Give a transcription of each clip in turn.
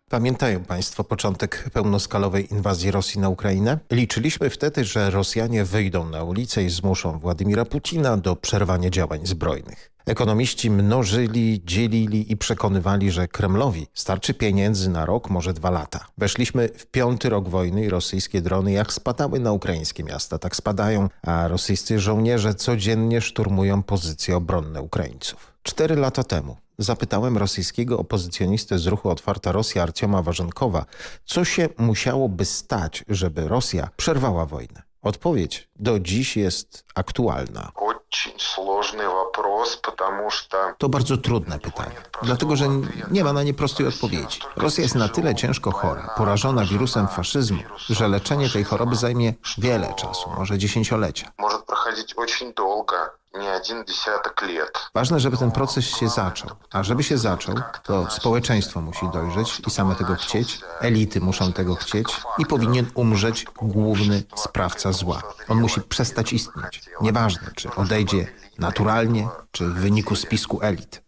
Pamiętają Państwo początek pełnoskalowej inwazji Rosji na Ukrainę? Liczyliśmy wtedy, że Rosjanie wyjdą na ulicę i zmuszą Władimira Putina do przerwania działań zbrojnych. Ekonomiści mnożyli, dzielili i przekonywali, że Kremlowi starczy pieniędzy na rok, może 2 lata. Weszliśmy w 5. rok wojny i rosyjskie drony jak spadały na ukraińskie miasta, tak spadają, a rosyjscy żołnierze codziennie szturmują pozycje obronne Ukraińców. 4 lata temu zapytałem rosyjskiego opozycjonistę z ruchu Otwarta Rosja Artioma Warzenkowa, co się musiałoby stać, żeby Rosja przerwała wojnę. Odpowiedź do dziś jest aktualna. To bardzo trudne pytanie, dlatego że nie ma na nie prostej odpowiedzi. Rosja jest na tyle ciężko chora, porażona wirusem faszyzmu, że leczenie tej choroby zajmie wiele czasu, może dziesięciolecia. Ważne, żeby ten proces się zaczął, a żeby się zaczął, to społeczeństwo musi dojrzeć i same tego chcieć, elity muszą tego chcieć i powinien umrzeć główny sprawca zła. On musi przestać istnieć. Nieważne, czy odejdzie naturalnie, czy w wyniku spisku elit.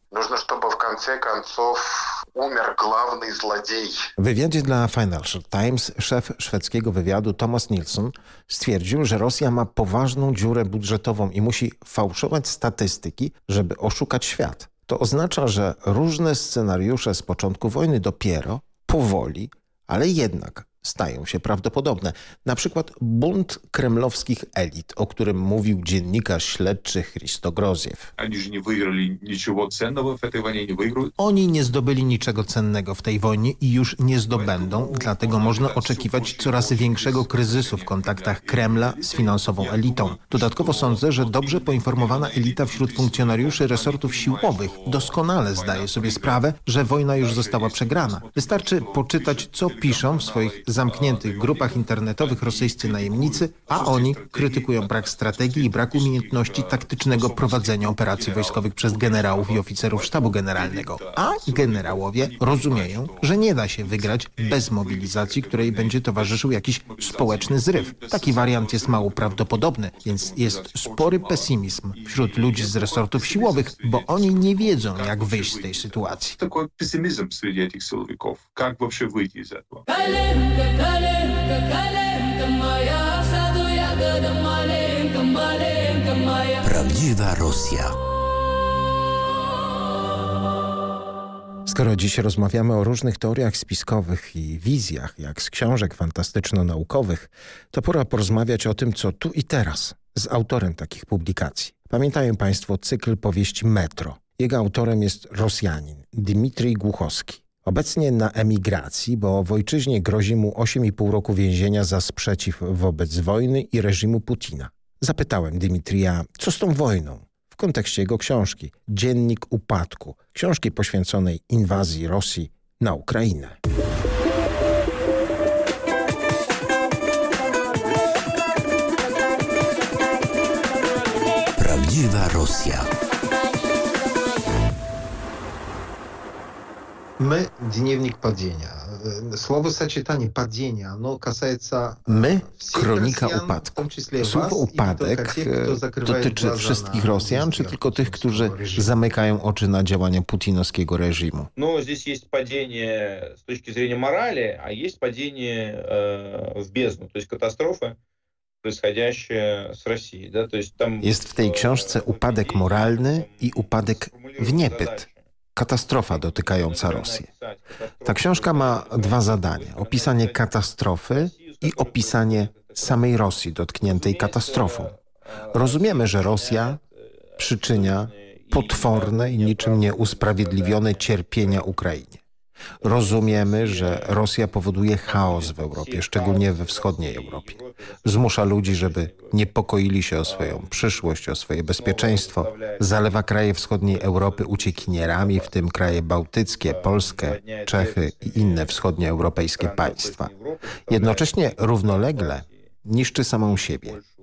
W wywiadzie dla Financial Times szef szwedzkiego wywiadu Thomas Nilsson stwierdził, że Rosja ma poważną dziurę budżetową i musi fałszować statystyki, żeby oszukać świat. To oznacza, że różne scenariusze z początku wojny dopiero, powoli, ale jednak stają się prawdopodobne. Na przykład bunt kremlowskich elit, o którym mówił dziennikarz śledczy Hristo Groziew. Oni nie zdobyli niczego cennego w tej wojnie i już nie zdobędą, dlatego można oczekiwać coraz większego kryzysu w kontaktach Kremla z finansową elitą. Dodatkowo sądzę, że dobrze poinformowana elita wśród funkcjonariuszy resortów siłowych doskonale zdaje sobie sprawę, że wojna już została przegrana. Wystarczy poczytać, co piszą w swoich zamkniętych grupach internetowych rosyjscy najemnicy, a oni krytykują brak strategii i brak umiejętności taktycznego prowadzenia operacji wojskowych przez generałów i oficerów sztabu generalnego. A generałowie rozumieją, że nie da się wygrać bez mobilizacji, której będzie towarzyszył jakiś społeczny zryw. Taki wariant jest mało prawdopodobny, więc jest spory pesymizm wśród ludzi z resortów siłowych, bo oni nie wiedzą, jak wyjść z tej sytuacji. Такой пессимизм среди этих силовиков. Как вообще выйти из этого? Prawdziwa Rosja. Skoro dziś rozmawiamy o różnych teoriach spiskowych i wizjach, jak z książek fantastyczno-naukowych, to pora porozmawiać o tym, co tu i teraz, z autorem takich publikacji. Pamiętają Państwo cykl powieści Metro. Jego autorem jest Rosjanin Dmitrij Głuchowski. Obecnie na emigracji, bo w ojczyźnie grozi mu 8,5 roku więzienia za sprzeciw wobec wojny i reżimu Putina. Zapytałem Dmitrija, co z tą wojną? W kontekście jego książki Dziennik upadku, książki poświęconej inwazji Rosji na Ukrainę. Prawdziwa Rosja. My – dnевник падения. Słowo сочетание падения, оно касается My – всех kronika Rosjan, upadku. w tym числе Słowo was, upadek i tylko zakrywają dotyczy глаза wszystkich na Rosjan, czy действия tylko tych, którzy путинского режима. zamykają oczy na działania putinowskiego reżimu? Но здесь есть падение с точки зрения морали, а есть падение в бездну, то есть катастрофа, происходящая с Россией. Да? То есть там, Jest w tej książce upadek moralny i upadek w niebyt. Katastrofa dotykająca Rosję. Ta książka ma 2 zadania. Opisanie katastrofy i opisanie samej Rosji dotkniętej katastrofą. Rozumiemy, że Rosja przyczynia potworne i niczym nieusprawiedliwione cierpienia Ukrainie. Rozumiemy, że Rosja powoduje chaos w Europie, szczególnie we wschodniej Europie. Zmusza ludzi, żeby niepokoili się o swoją przyszłość, o swoje bezpieczeństwo. Zalewa kraje wschodniej Europy uciekinierami, w tym kraje bałtyckie, Polskę, Czechy i inne wschodnioeuropejskie państwa. Jednocześnie równolegle niszczy samą siebie.